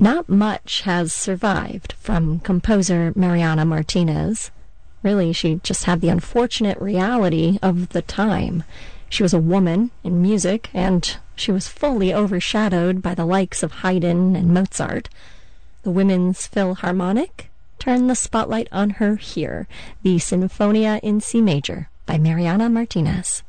Not much has survived from composer Mariana Martinez. Really, she just had the unfortunate reality of the time. She was a woman in music, and she was fully overshadowed by the likes of Haydn and Mozart. The Women's Philharmonic turned the spotlight on her here, the Sinfonia in C major by Mariana Martinez.